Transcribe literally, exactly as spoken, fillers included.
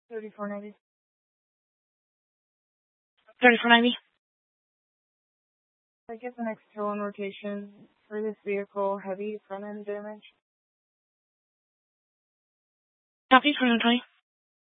thirty-four ninety. thirty-four ninety. I get the next tow on rotation for this vehicle, heavy front end damage. Copy, twenty twenty.